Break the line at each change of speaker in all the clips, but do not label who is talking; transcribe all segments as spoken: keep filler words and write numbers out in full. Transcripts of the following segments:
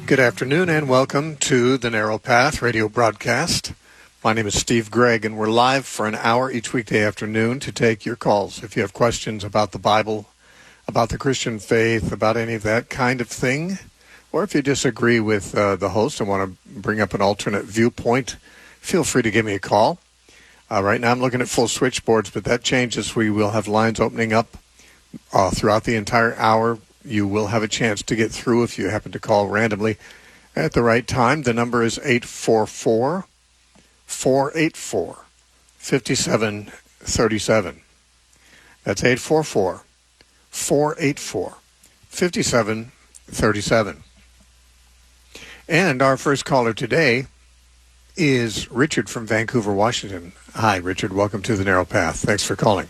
Good afternoon and welcome to the Narrow Path radio broadcast. My name is Steve Gregg, and we're live for an hour each weekday afternoon to take your calls. If you have questions about the Bible, about the Christian faith, about any of that kind of thing, or if you disagree with uh, the host and want to bring up an alternate viewpoint, feel free to give me a call. Uh, right now I'm looking at full switchboards, but that changes. We will have lines opening up uh, throughout the entire hour. You will have a chance to get through if you happen to call randomly at the right time. The number is eight four four, four eight four, five seven three seven. That's eight four four, four eight four, five seven three seven. And our first caller today is Richard from Vancouver, Washington. Hi, Richard. Welcome to the Narrow Path. Thanks for calling.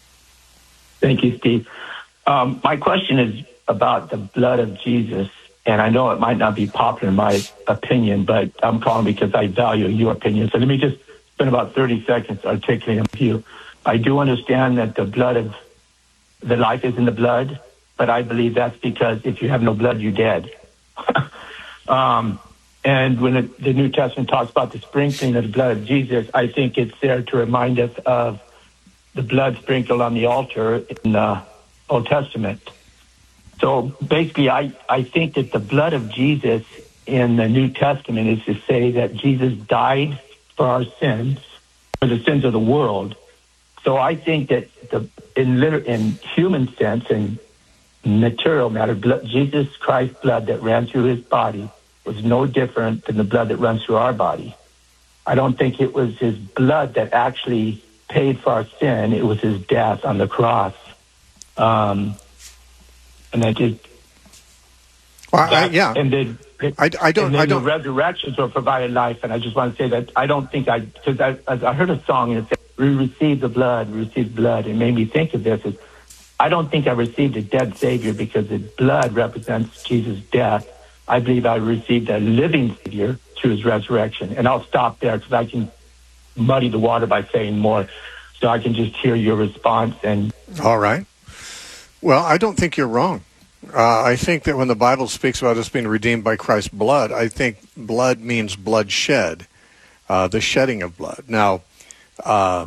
Thank you, Steve. Um, my question is about the blood of Jesus, and I know it might not be popular in my opinion, but I'm calling because I value your opinion. So let me just spend about thirty seconds articulating a few. I do understand that the blood of the life is in the blood, but I believe that's because if you have no blood, you're dead. um, and when it, the New Testament talks about the sprinkling of the blood of Jesus, I think it's there to remind us of the blood sprinkled on the altar in the Old Testament. So basically, I, I think that the blood of Jesus in the New Testament is to say that Jesus died for our sins, for the sins of the world. So I think that the in liter- in human sense and material matter, blood, Jesus Christ's blood that ran through his body was no different than the blood that runs through our body. I don't think it was his blood that actually paid for our sin. It was his death on the cross. Um, and I just,
well, I, yeah,
and then,
I, I don't,
and then
I don't.
The resurrections were provided life, and I just want to say that I don't think I, because I, I heard a song and it said, "We received the blood, we received blood." It made me think of this. Is I don't think I received a dead Savior because the blood represents Jesus' death. I believe I received a living Savior through his resurrection, and I'll stop there because I can muddy the water by saying more, so I can just hear your response. And
all right. Well, I don't think you're wrong. Uh, I think that when the Bible speaks about us being redeemed by Christ's blood, I think blood means blood shed, uh, the shedding of blood. Now, uh,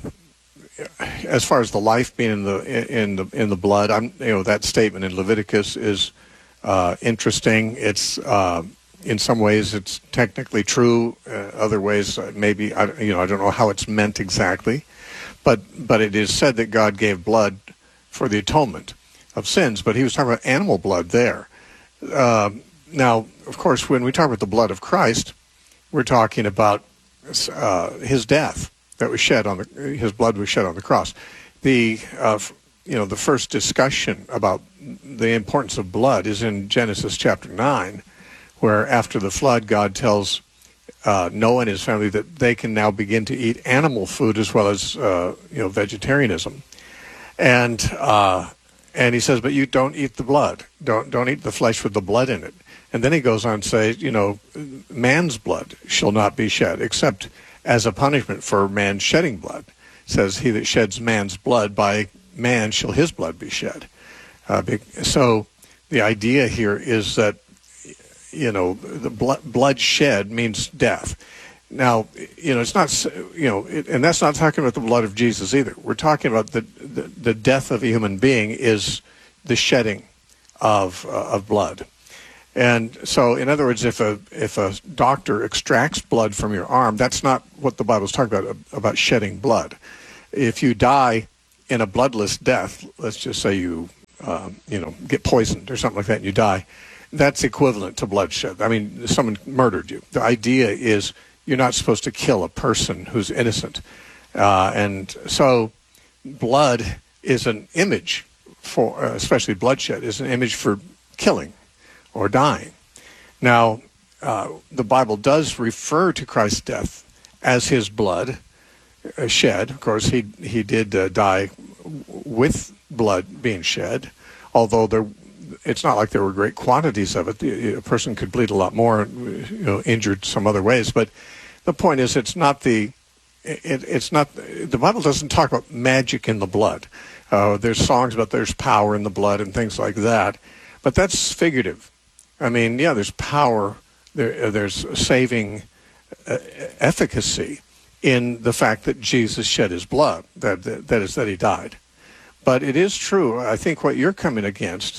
as far as the life being in the in the in the blood, I'm you know that statement in Leviticus is uh, interesting. It's uh, in some ways it's technically true. Uh, other ways, uh, maybe I you know I don't know how it's meant exactly, but but it is said that God gave blood for the atonement of sins, but he was talking about animal blood there. Uh, now, of course, when we talk about the blood of Christ, we're talking about uh, his death that was shed on the, his blood was shed on the cross. The, uh, you know, the first discussion about the importance of blood is in Genesis chapter nine, where after the flood, God tells uh, Noah and his family that they can now begin to eat animal food as well as, uh, you know, vegetarianism. And, uh, And he says, but you don't eat the blood. Don't don't eat the flesh with the blood in it. And then he goes on to say, you know, man's blood shall not be shed, except as a punishment for man shedding blood. It says, he that sheds man's blood, by man shall his blood be shed. Uh, so the idea here is that, you know, the blood, blood shed means death. Now, you know, it's not, you know, it, and that's not talking about the blood of Jesus either. We're talking about the the, the death of a human being is the shedding of uh, of blood. And so, in other words, if a if a doctor extracts blood from your arm, that's not what the Bible's talking about, about shedding blood. If you die in a bloodless death, let's just say you, um, you know, get poisoned or something like that and you die, that's equivalent to bloodshed. I mean, someone murdered you. The idea is you're not supposed to kill a person who's innocent. Uh, and so blood is an image for, uh, especially bloodshed, is an image for killing or dying. Now, uh, the Bible does refer to Christ's death as his blood uh, shed. Of course, he he did uh, die with blood being shed, although there, it's not like there were great quantities of it. A person could bleed a lot more, you know, injured some other ways. But the point is, it's not the, it, it's not, the Bible doesn't talk about magic in the blood. Uh, there's songs about there's power in the blood and things like that, but that's figurative. I mean, yeah, there's power there, there's saving uh, efficacy in the fact that Jesus shed his blood, that, that, that is, that he died. But it is true, I think what you're coming against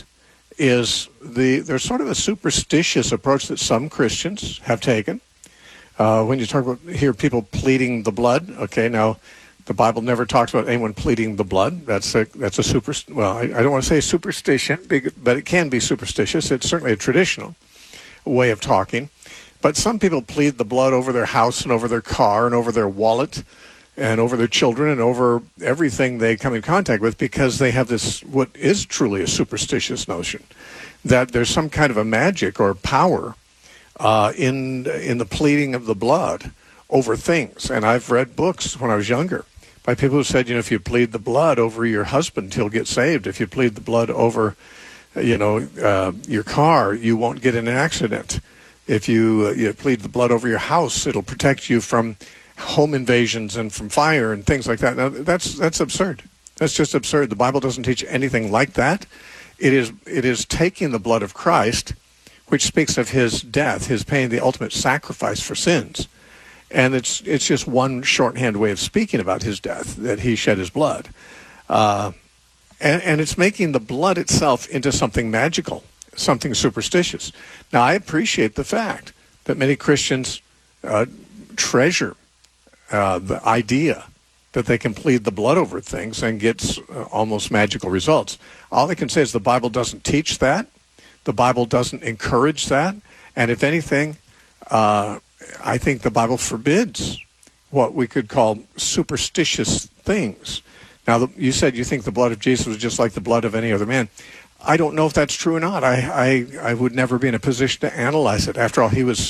is the there's sort of a superstitious approach that some Christians have taken. Uh, when you talk about, hear people pleading the blood, okay, now the Bible never talks about anyone pleading the blood. That's a, that's a super, well, I, I don't want to say superstition, but it can be superstitious. It's certainly a traditional way of talking. But some people plead the blood over their house and over their car and over their wallet and over their children and over everything they come in contact with, because they have this, what is truly a superstitious notion, that there's some kind of a magic or power uh, in in the pleading of the blood over things. And I've read books when I was younger by people who said, you know, if you plead the blood over your husband, he'll get saved. If you plead the blood over, you know, uh, your car, you won't get in an accident. If you, uh, you plead the blood over your house, it'll protect you from home invasions and from fire and things like that. Now, that's that's absurd. That's just absurd. The Bible doesn't teach anything like that. It is it is taking the blood of Christ, which speaks of his death, his paying the ultimate sacrifice for sins. And it's it's just one shorthand way of speaking about his death, that he shed his blood. Uh, and, and it's making the blood itself into something magical, something superstitious. Now, I appreciate the fact that many Christians uh, treasure Uh, the idea that they can plead the blood over things and get uh, almost magical results. All I can say is the Bible doesn't teach that. The Bible doesn't encourage that. And if anything, uh, I think the Bible forbids what we could call superstitious things. Now, the, you said you think the blood of Jesus was just like the blood of any other man. I don't know if that's true or not. I, I, I would never be in a position to analyze it. After all, he was,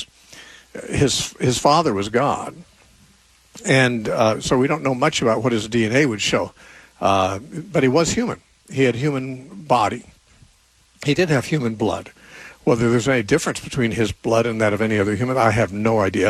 his, his father was God. And uh, so we don't know much about what his D N A would show. Uh, but he was human. He had human body. He did have human blood. Whether there's any difference between his blood and that of any other human, I have no idea.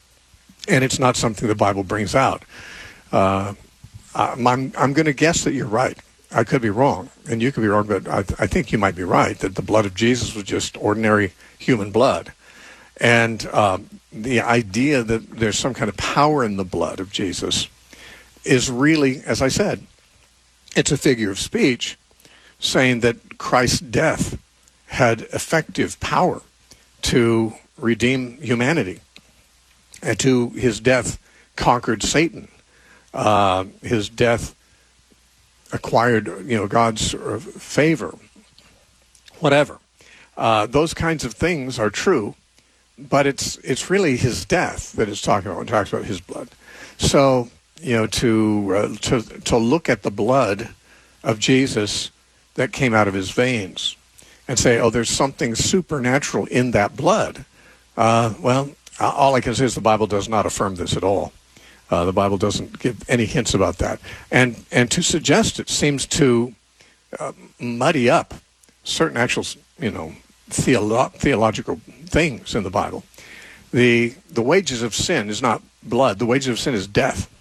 And it's not something the Bible brings out. Uh, I'm, I'm going to guess that you're right. I could be wrong, and you could be wrong, but I, I think you might be right, that the blood of Jesus was just ordinary human blood. And um, the idea that there's some kind of power in the blood of Jesus is really, as I said, it's a figure of speech saying that Christ's death had effective power to redeem humanity, and to his death conquered Satan. Uh, his death acquired, you know, God's favor, whatever. Uh, those kinds of things are true. But it's it's really his death that it's talking about when it talks about his blood. So, you know, to uh, to to look at the blood of Jesus that came out of his veins and say, oh, there's something supernatural in that blood. Uh, well, all I can say is the Bible does not affirm this at all. Uh, the Bible doesn't give any hints about that. And and to suggest it seems to uh, muddy up certain actual, you know, Theolo- theological things in the Bible. The the wages of sin is not blood. The wages of sin is death.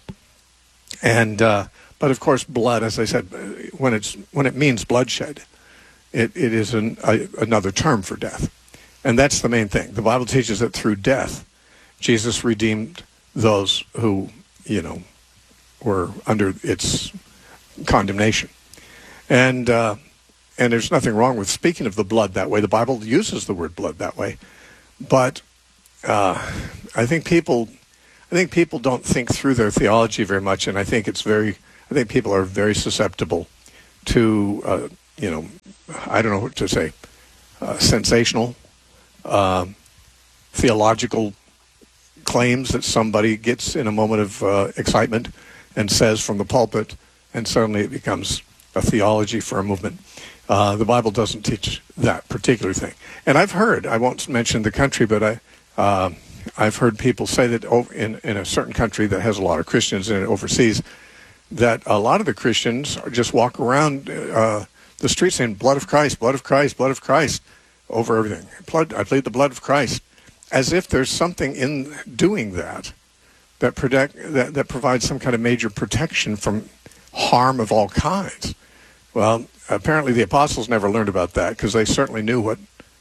And uh, but of course, blood, as I said, when it's when it means bloodshed, it it is an, a, another term for death, and that's the main thing. The Bible teaches that through death, Jesus redeemed those who, you know, were under its condemnation, and. Uh, And there's nothing wrong with speaking of the blood that way. The Bible uses the word blood that way. But uh, I think people, I think people don't think through their theology very much, and I think it's very, I think people are very susceptible to, uh, you know, I don't know what to say, uh, sensational, uh, theological claims that somebody gets in a moment of uh, excitement and says from the pulpit, and suddenly it becomes a theology for a movement. Uh, the Bible doesn't teach that particular thing. And I've heard, I won't mention the country, but I, uh, I've heard people say that in, in a certain country that has a lot of Christians in it overseas, that a lot of the Christians just walk around uh, the street saying, blood of Christ, blood of Christ, blood of Christ, over everything. Blood, I plead the blood of Christ. As if there's something in doing that that, protect, that, that provides some kind of major protection from harm of all kinds. Well, apparently the apostles never learned about that, because they certainly knew what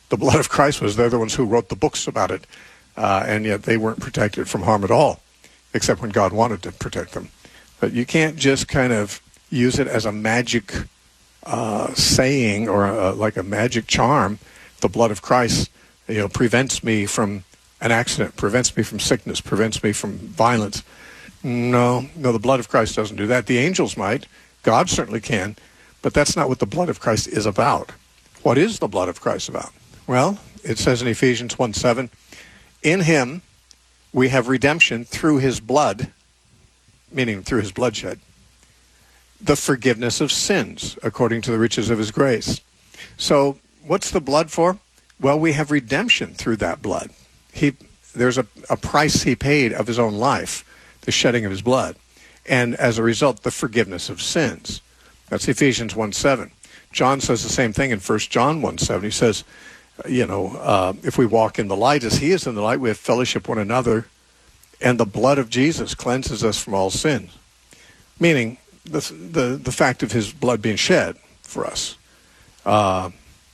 the blood of Christ was. They're the ones who wrote the books about it, uh, and yet they weren't protected from harm at all, except when God wanted to protect them. But you can't just kind of use it as a magic uh, saying or a, like a magic charm. The blood of Christ, you know, prevents me from an accident, prevents me from sickness, prevents me from violence. No, no, the blood of Christ doesn't do that. The angels might. God certainly can. But that's not what the blood of Christ is about. What is the blood of Christ about? Well, it says in Ephesians one seven, in him we have redemption through his blood, meaning through his bloodshed, the forgiveness of sins according to the riches of his grace. So what's the blood for? Well, we have redemption through that blood. He, there's a, a price he paid of his own life, the shedding of his blood. And as a result, the forgiveness of sins. That's Ephesians one seven. John says the same thing in First John one seven. He says, you know, uh, if we walk in the light as he is in the light, we have fellowship one another, and the blood of Jesus cleanses us from all sin. Meaning the the, the fact of his blood being shed for us. Uh,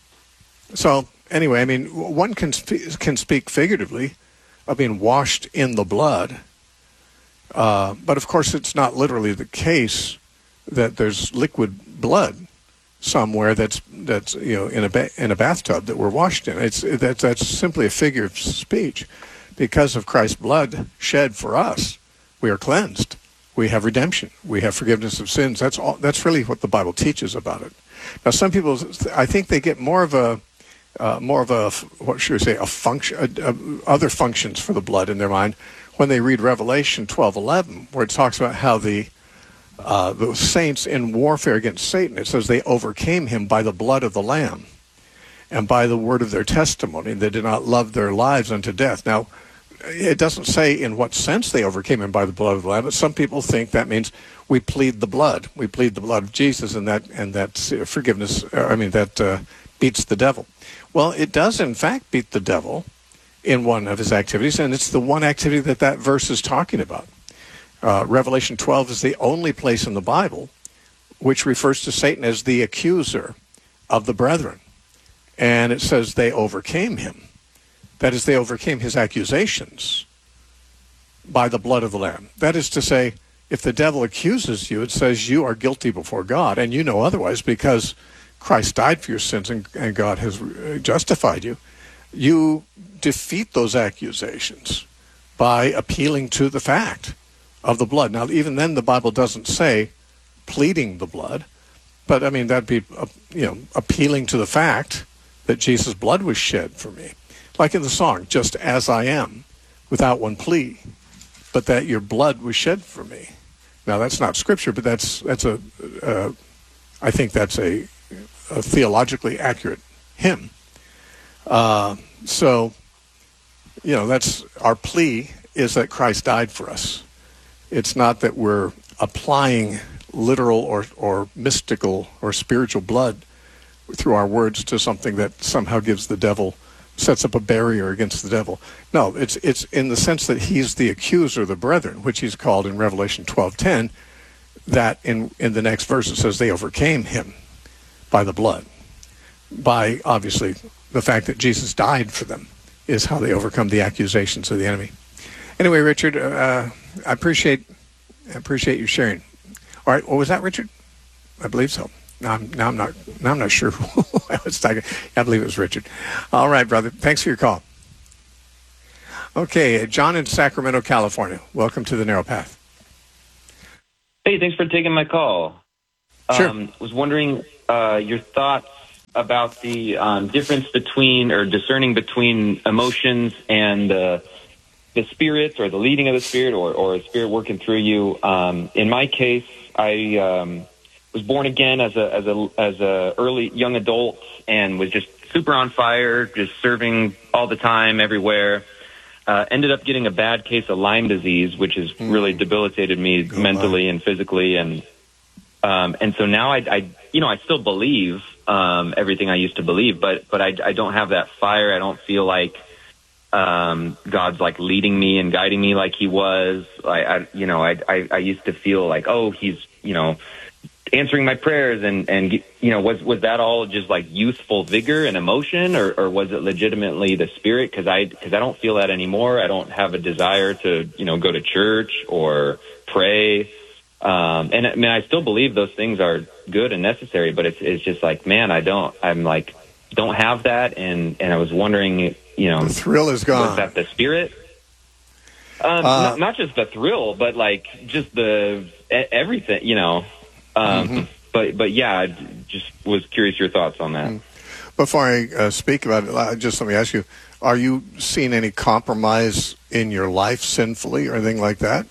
so anyway, I mean, one can, sp- can speak figuratively of being washed in the blood, uh, but of course it's not literally the case that there's liquid blood somewhere that's that's you know in a ba- in a bathtub that we're washed in. It's that's that's simply a figure of speech. Because of Christ's blood shed for us, we are cleansed. We have redemption. We have forgiveness of sins. That's all. That's really what the Bible teaches about it. Now, some people, I think, they get more of a uh, more of a what should we say a function, a, a, other functions for the blood in their mind when they read Revelation twelve eleven, where it talks about how the Uh, the saints in warfare against Satan, it says they overcame him by the blood of the Lamb and by the word of their testimony. They did not love their lives unto death. Now, it doesn't say in what sense they overcame him by the blood of the Lamb, but some people think that means we plead the blood. We plead the blood of Jesus, and that and that forgiveness, I mean, that uh, beats the devil. Well, it does, in fact, beat the devil in one of his activities, and it's the one activity that that verse is talking about. Uh, Revelation twelve is the only place in the Bible which refers to Satan as the accuser of the brethren. And it says they overcame him. That is, they overcame his accusations by the blood of the Lamb. That is to say, if the devil accuses you, it says you are guilty before God, and you know otherwise because Christ died for your sins and, and God has justified you. You defeat those accusations by appealing to the fact of the blood. Now, even then, the Bible doesn't say pleading the blood, but I mean, that'd be, uh, you know, appealing to the fact that Jesus' blood was shed for me. Like in the song, just as I am, without one plea, but that your blood was shed for me. Now, that's not scripture, but that's, that's a, uh, I think that's a, a theologically accurate hymn. Uh, so, you know, that's our plea is that Christ died for us. It's not that we're applying literal or, or mystical or spiritual blood through our words to something that somehow gives the devil, sets up a barrier against the devil. No, it's it's in the sense that he's the accuser of the brethren, which he's called in Revelation twelve ten, that in, in the next verse it says they overcame him by the blood. By, obviously, the fact that Jesus died for them is how they overcome the accusations of the enemy. Anyway, Richard, uh, I appreciate I appreciate you sharing. All right, what was that, Richard? I believe so. Now I'm, now I'm not now I'm not sure who I was talking. I believe it was Richard. All right, brother. Thanks for your call. Okay, John in Sacramento, California. Welcome to the Narrow Path.
Hey, thanks for taking my call.
Sure.
Um, was wondering uh, your thoughts about the um, difference between or discerning between emotions and uh, the spirit or the leading of the spirit or, or a spirit working through you. Um, in my case, I um, was born again as a as a as a early young adult and was just super on fire, just serving all the time, everywhere. Uh, ended up getting a bad case of Lyme disease, which has mm. really debilitated me oh, mentally my. and physically, and um, and so now I, I you know I still believe um, everything I used to believe, but but I, I don't have that fire. I don't feel like Um, God's like leading me and guiding me like he was. I, I you know, I, I, I used to feel like, oh, he's, you know, answering my prayers, and and you know, was was that all just like youthful vigor and emotion, or, or was it legitimately the Spirit? Because I because I don't feel that anymore. I don't have a desire to you know go to church or pray, um, and I mean I still believe those things are good and necessary, but it's it's just like, man, I don't I'm like don't have that, and and I was wondering, you know,
the thrill is gone.
Was that the Spirit? Um,
uh,
not, not just the thrill, but like just the everything, you know. Um, mm-hmm. But but yeah, I just was curious your thoughts on that.
Before I uh, speak about it, just let me ask you: are you seeing any compromise in your life sinfully or anything like that?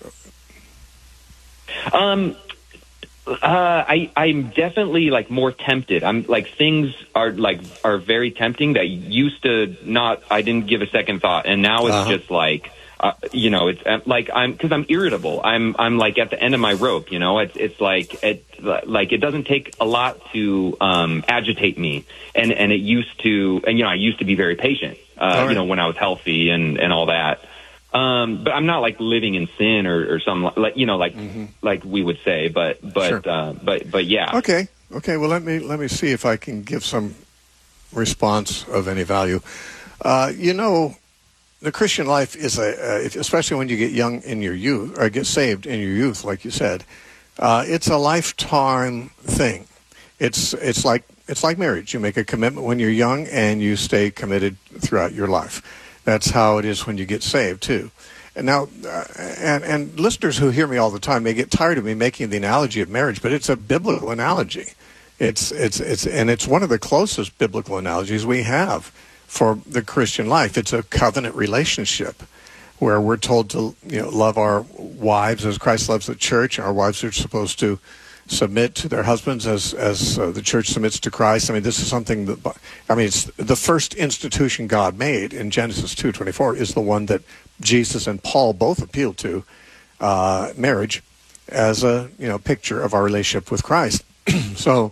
Um, uh, I I'm definitely like more tempted. I'm like things are like are very tempting that used to not. I didn't give a second thought, and now it's uh-huh. just like. Uh, you know, it's uh, like I'm because I'm irritable. I'm I'm like at the end of my rope. You know, it's it's like it like it doesn't take a lot to um, agitate me, and and it used to, and you know, I used to be very patient. Uh, right. You know, when I was healthy and and all that. Um, but I'm not like living in sin or, or something like you know, like mm-hmm. like we would say. But but sure. uh, but but yeah.
Okay. Okay. Well, let me let me see if I can give some response of any value. Uh, you know. The Christian life is a, uh, especially when you get young in your youth, or get saved in your youth, like you said, uh, it's a lifetime thing. It's it's like it's like marriage. You make a commitment when you're young, and you stay committed throughout your life. That's how it is when you get saved too. And now, uh, and and listeners who hear me all the time may get tired of me making the analogy of marriage, but it's a biblical analogy. It's it's it's and it's one of the closest biblical analogies we have for the Christian life. It's a covenant relationship where we're told to you know love our wives as Christ loves the church. Our wives are supposed to submit to their husbands as as uh, the church submits to Christ. I mean, this is something that I mean, it's the first institution God made in Genesis two twenty-four is the one that Jesus and Paul both appealed to, uh, marriage, as a you know picture of our relationship with Christ. so,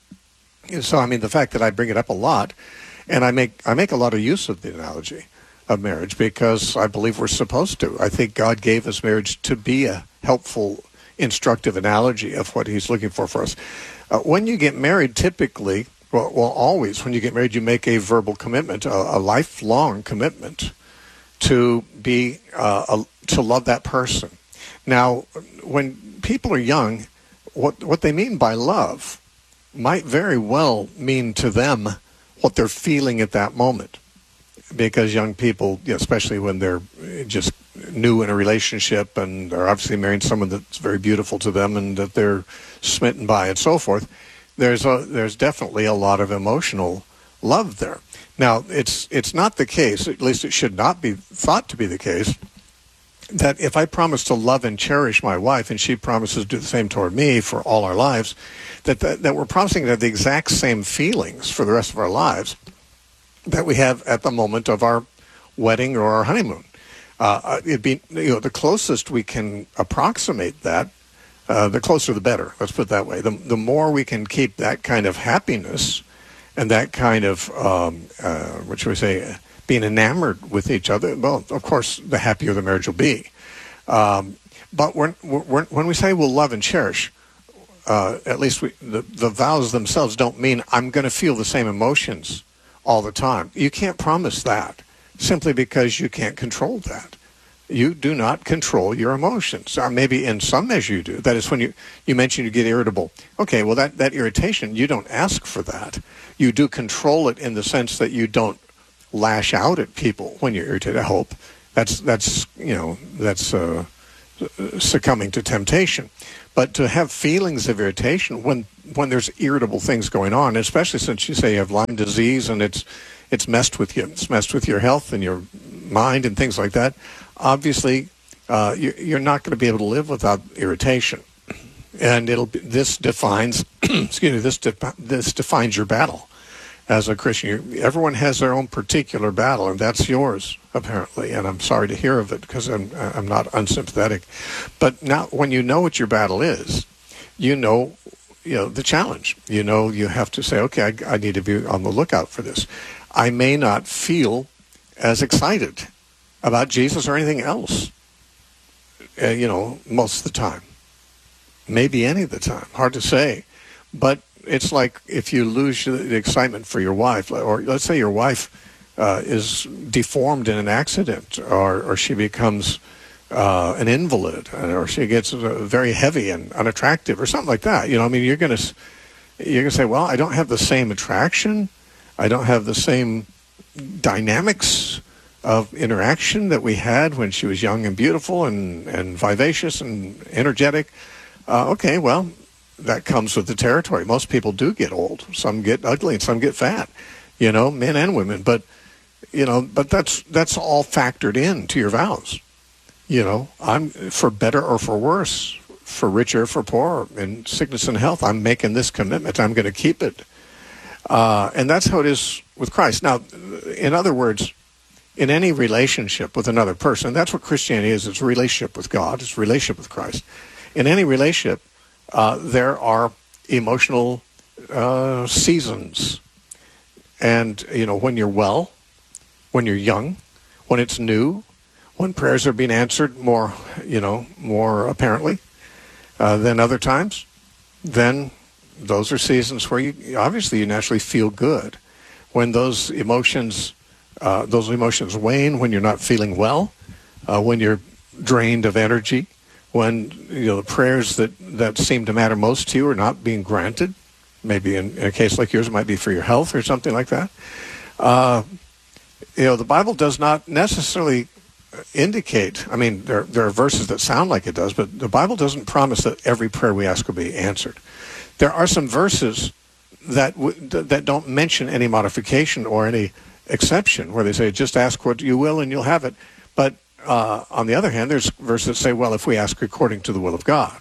so I mean, the fact that I bring it up a lot. And I make I make a lot of use of the analogy of marriage because I believe we're supposed to. I think God gave us marriage to be a helpful, instructive analogy of what he's looking for for us. Uh, when you get married, typically, well, well, always, when you get married, you make a verbal commitment, a, a lifelong commitment to be, uh, a, to love that person. Now, when people are young, what what they mean by love might very well mean to them what they're feeling at that moment, because young people, you know, especially when they're just new in a relationship and are obviously marrying someone that's very beautiful to them and that they're smitten by and so forth, there's a there's definitely a lot of emotional love there. Now, it's it's not the case, at least it should not be thought to be the case, that if I promise to love and cherish my wife and she promises to do the same toward me for all our lives, that, that that we're promising to have the exact same feelings for the rest of our lives that we have at the moment of our wedding or our honeymoon. Uh, it'd be you know the closest we can approximate that, uh, the closer the better. Let's put it that way. The the more we can keep that kind of happiness and that kind of um, uh, what should we say? being enamored with each other, well, of course, the happier the marriage will be. Um, but when, when, when we say we'll love and cherish, uh, at least we, the, the vows themselves don't mean I'm going to feel the same emotions all the time. You can't promise that simply because you can't control that. You do not control your emotions. Or maybe in some measure you do. That is when you, you mentioned you get irritable. Okay, well, that, that irritation, you don't ask for that. You do control it in the sense that you don't lash out at people when you're irritated. I hope that's that's you know that's uh, succumbing to temptation. But to have feelings of irritation when when there's irritable things going on, especially since you say you have Lyme disease and it's it's messed with you, it's messed with your health and your mind and things like that. Obviously, uh, you, you're not going to be able to live without irritation, and it'll be, this defines excuse me this de- this defines your battle. As a Christian, you, everyone has their own particular battle, and that's yours, apparently. And I'm sorry to hear of it because I'm I'm not unsympathetic. But now, when you know what your battle is, you know, you know the challenge. You know, you have to say, okay, I, I need to be on the lookout for this. I may not feel as excited about Jesus or anything else, uh, you know, most of the time. Maybe any of the time. Hard to say. But it's like if you lose the excitement for your wife, or let's say your wife uh, is deformed in an accident, or, or she becomes uh, an invalid, or she gets uh, very heavy and unattractive, or something like that. You know, I mean, you're going to you're going to say, well, I don't have the same attraction, I don't have the same dynamics of interaction that we had when she was young and beautiful and, and vivacious and energetic. Uh, okay, well, that comes with the territory. Most people do get old. Some get ugly and some get fat, you know, men and women. But, you know, but that's that's all factored into your vows. You know, I'm for better or for worse, for richer or for poorer, in sickness and health, I'm making this commitment. I'm going to keep it. Uh, and that's how it is with Christ. Now, in other words, in any relationship with another person, that's what Christianity is. It's a relationship with God. It's a relationship with Christ. In any relationship, uh, there are emotional uh, seasons. And, you know, when you're well, when you're young, when it's new, when prayers are being answered more, you know, more apparently uh, than other times, then those are seasons where you obviously you naturally feel good. When those emotions uh, those emotions wane, when you're not feeling well, uh, when you're drained of energy, when you know the prayers that, that seem to matter most to you are not being granted, maybe in, in a case like yours it might be for your health or something like that. Uh, you know, the Bible does not necessarily indicate, I mean, there, there are verses that sound like it does, but the Bible doesn't promise that every prayer we ask will be answered. There are some verses that w- that don't mention any modification or any exception, where they say, just ask what you will and you'll have it. But uh, on the other hand, there's verses that say, well, if we ask according to the will of God,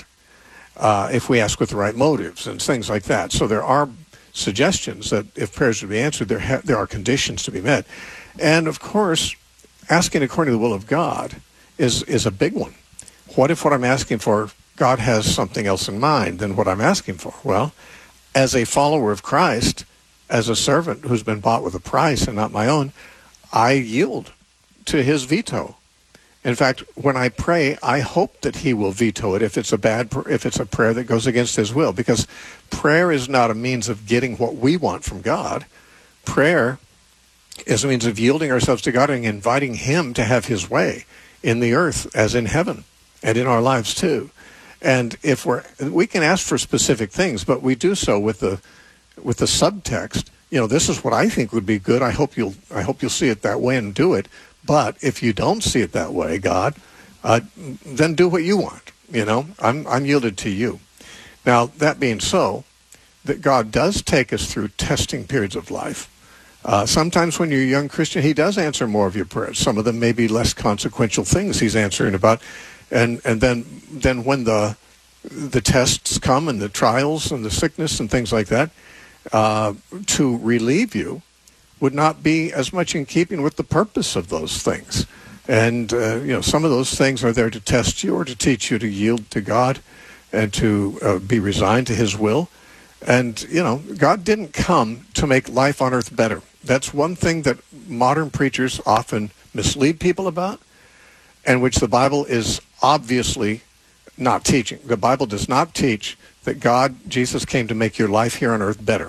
uh, if we ask with the right motives and things like that. So there are suggestions that if prayers would be answered, there ha- there are conditions to be met. And of course, asking according to the will of God is is a big one. What if what I'm asking for, God has something else in mind than what I'm asking for? Well, as a follower of Christ, as a servant who's been bought with a price and not my own, I yield to his veto. In fact, when I pray, I hope that he will veto it if it's a bad, if it's a prayer that goes against his will, because prayer is not a means of getting what we want from God. Prayer is a means of yielding ourselves to God and inviting him to have his way in the earth as in heaven and in our lives too. And if we're, we can ask for specific things, but we do so with the, with the subtext. You know, this is what I think would be good. I hope you'll, I hope you'll see it that way and do it. But if you don't see it that way, God, uh, then do what you want. You know, I'm, I'm yielded to you. Now, that being so, that God does take us through testing periods of life. Uh, sometimes when you're a young Christian, he does answer more of your prayers. Some of them may be less consequential things he's answering about. And and then then when the the tests come and the trials and the sickness and things like that, uh, to relieve you would not be as much in keeping with the purpose of those things. And, uh, you know, some of those things are there to test you or to teach you to yield to God and to uh, be resigned to his will. And, you know, God didn't come to make life on earth better. That's one thing that modern preachers often mislead people about, and which the Bible is obviously not teaching. The Bible does not teach that God, Jesus, came to make your life here on earth better.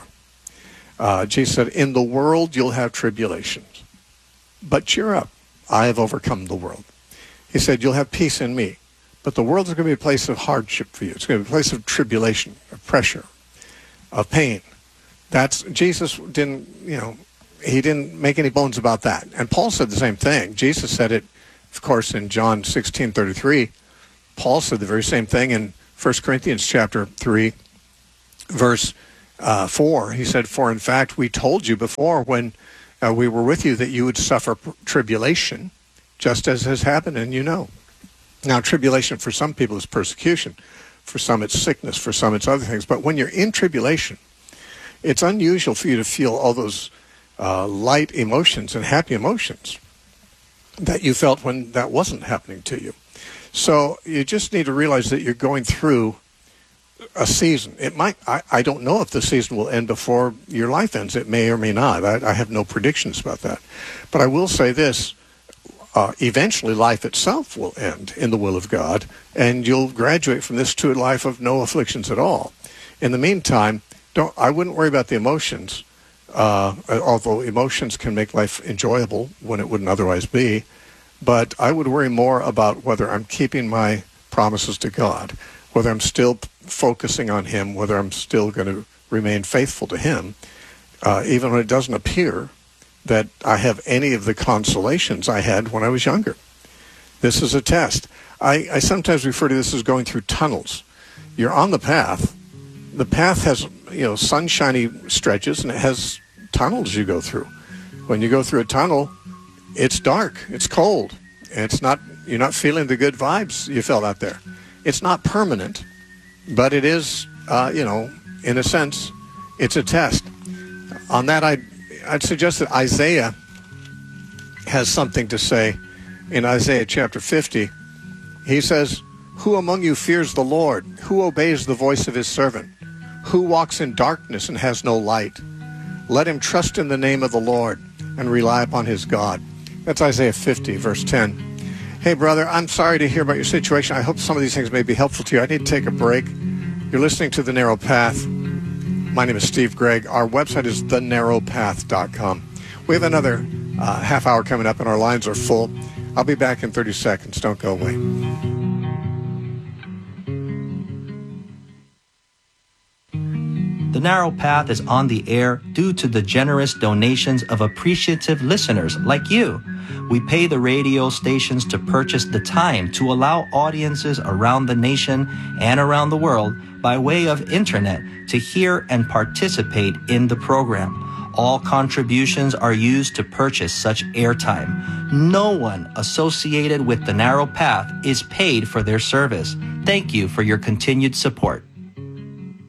Uh, Jesus said, in the world you'll have tribulations, but cheer up. I have overcome the world. He said, you'll have peace in me, but the world is going to be a place of hardship for you. It's going to be a place of tribulation, of pressure, of pain. That's, Jesus didn't, you know, he didn't make any bones about that. And Paul said the same thing. Jesus said it, of course, in John sixteen thirty-three. Paul said the very same thing in First Corinthians chapter three, verse uh, four. He said, for in fact, we told you before when uh, we were with you that you would suffer tribulation, just as has happened, and you know. Now, tribulation for some people is persecution. For some it's sickness. For some it's other things. But when you're in tribulation, it's unusual for you to feel all those uh, light emotions and happy emotions that you felt when that wasn't happening to you. So you just need to realize that you're going through a season. It might, I, I don't know if the season will end before your life ends. It may or may not. I, I have no predictions about that. But I will say this, uh, eventually life itself will end in the will of God, and you'll graduate from this to a life of no afflictions at all. In the meantime, don't. I wouldn't worry about the emotions, uh, although emotions can make life enjoyable when it wouldn't otherwise be. But I would worry more about whether I'm keeping my promises to God, whether I'm still focusing on Him, whether I'm still going to remain faithful to Him, uh, even when it doesn't appear that I have any of the consolations I had when I was younger. This is a test. I, I sometimes refer to this as going through tunnels. You're on the path. The path has, you know, sunshiny stretches, and it has tunnels you go through. When you go through a tunnel, it's dark, it's cold, and it's not, you're not feeling the good vibes you felt out there. It's not permanent, but it is, uh, you know, in a sense, it's a test. On that, I'd, I'd suggest that Isaiah has something to say. In Isaiah chapter fifty, he says, "Who among you fears the Lord? Who obeys the voice of his servant? Who walks in darkness and has no light? Let him trust in the name of the Lord and rely upon his God." That's Isaiah fifty, verse ten. Hey, brother, I'm sorry to hear about your situation. I hope some of these things may be helpful to you. I need to take a break. You're listening to The Narrow Path. My name is Steve Gregg. Our website is the narrow path dot com. We have another uh, half hour coming up, and our lines are full. I'll be back in thirty seconds. Don't go away.
The Narrow Path is on the air due to the generous donations of appreciative listeners like you. We pay the radio stations to purchase the time to allow audiences around the nation and around the world by way of internet to hear and participate in the program. All contributions are used to purchase such airtime. No one associated with The Narrow Path is paid for their service. Thank you for your continued support.